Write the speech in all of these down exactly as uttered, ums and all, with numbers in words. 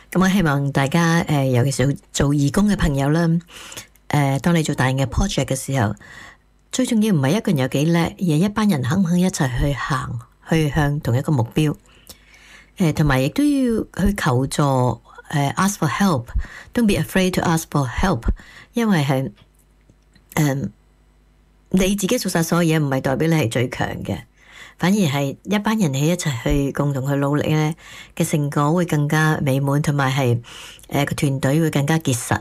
咁我希望大家誒、呃，尤其是做義工嘅朋友啦，誒、呃，當你做大型嘅 project 嘅時候，最重要唔係一個人有幾叻，而係一班人肯唔肯一齊去行，去向同一個目標。誒、呃，同埋亦都要去求助，誒、呃、，ask for help，don't be afraid to ask for help，因為係誒、呃，你自己做晒所有嘢，唔係代表你係最強嘅。反而係一班人喺一齊去共同去努力咧嘅成果會更加美滿，同埋係誒個團隊會更加結實。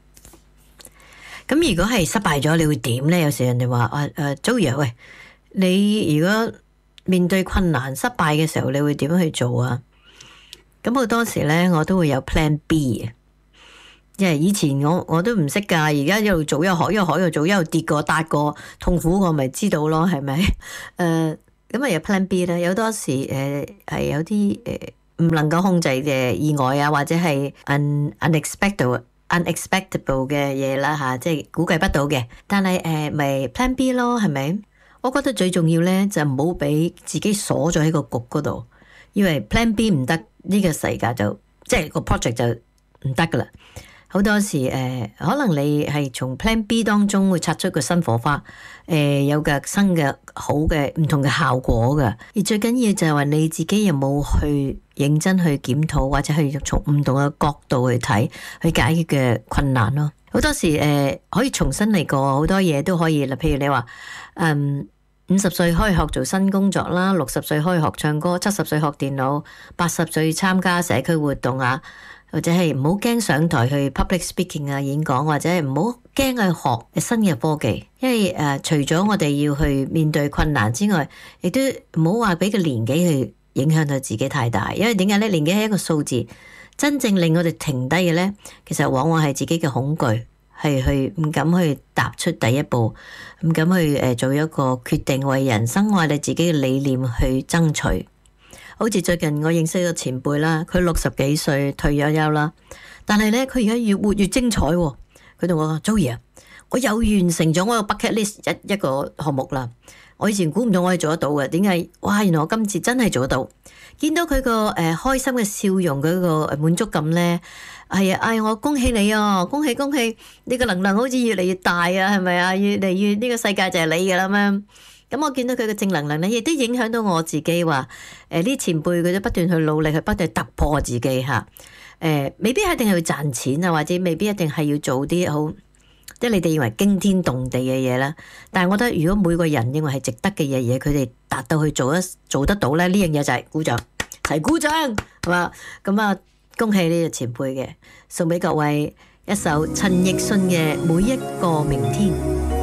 咁如果係失敗咗，你會點咧？有時人哋話啊誒，Joey，喂，你如果面對困難失敗嘅時候，你會點樣去做啊？咁好多時咧，我都會有 plan B 嘅，因為以前我我都唔識噶，而家一路做一路學，一路學一路做，一路跌過跌過，痛苦我咪知道咯，係咪？誒、呃。咁啊有 plan B 啦，有多時誒係、呃、有啲誒唔能夠控制嘅意外啊，或者係 un unexpected unexpectable 嘅嘢啦吓，即係估計不到嘅。但係誒咪 plan B 咯，係咪？我覺得最重要咧就唔好俾自己鎖咗喺個局嗰度，因為 plan B 唔得，呢、這個世界就即係個 project 就唔得噶啦。好多時誒、呃，可能你係從 Plan B 當中會擦出個新火花，誒、呃、有個新嘅好嘅唔同嘅效果㗎。而最緊要就係話你自己有冇去認真去檢討，或者去從唔同嘅角度去睇，去解決嘅困難咯。好多時誒、呃、可以重新嚟過，好多嘢都可以啦。譬如你話，嗯，五十歲可以學做新工作啦，六十歲可以學唱歌，七十歲學電腦，八十歲參加社區活動啊。或者係唔好驚上台去 public speaking 啊，演講，或者係唔好驚去學新嘅科技，因為誒、呃、除咗我哋要去面對困難之外，亦都唔好話俾個年紀去影響到自己太大。因為點解咧？年紀係一個數字，真正令我哋停低嘅咧，其實往往係自己嘅恐懼，係去唔敢去踏出第一步，唔敢去誒做一個決定，為人生為你自己嘅理念去爭取。好似最近我認識個前輩啦，佢六十幾歲退咗休啦，但係咧佢而家越活越精彩喎。佢同我講：Joey啊，我又完成咗我個 bucket list 一一個項目啦。我以前估唔到我可以做得到嘅，點解？哇！原來我今次真係做得到。見到佢個誒開心嘅笑容，佢個滿足感咧，係啊！哎，我恭喜你啊！恭喜恭喜！你個能量好似越嚟越大啊，係咪啊？越嚟越呢個世界就係你㗎啦咩？咁我見到佢嘅正能量咧，亦都影響到我自己話，誒呢前輩佢都不斷去努力，去不斷突破自己嚇。誒、呃、未必一定係要賺錢啊，或者未必一定係要做啲好，即係你哋認為驚天動地嘅嘢啦。但係我覺得，如果每個人認為係值得嘅嘢嘢，佢哋達到去做得做得到咧，呢樣嘢就係鼓掌，齊鼓掌係嘛？咁啊，恭喜呢個前輩嘅，送俾各位一首陳奕迅嘅《每一個明天》。